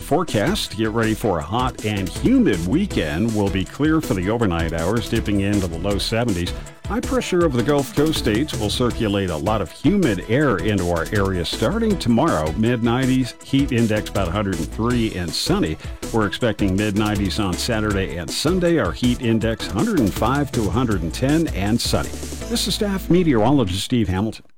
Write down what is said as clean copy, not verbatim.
forecast. Get ready for a hot and humid weekend. Will be clear for the overnight hours, dipping into the low 70s. High pressure over the Gulf Coast states will circulate a lot of humid air into our area starting tomorrow. Mid-90s, heat index about 103 and sunny. We're expecting mid-90s on Saturday and Sunday. Our heat index 105 to 110 and sunny. This is staff meteorologist Steve Hamilton.